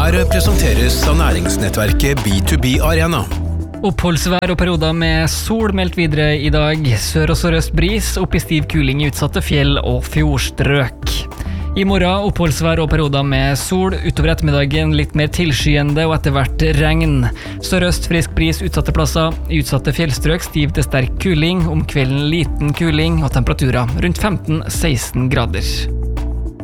Oppholdsværet presenteres av næringsnettverket B2B Arena. Oppholdsvær og perioder med sol meldt videre i dag. Sør- og sørøst bris, opp i stiv kuling i utsatte fjell og fjordstrøk. I morgen oppholdsvær og perioder med sol, utover ettermiddagen litt mer tilskyende og etter hvert regn. Sørøst frisk bris utsatte plasser, i utsatte fjellstrøk stiv til sterk kuling, om kvelden liten kuling og temperaturer rundt 15-16 grader.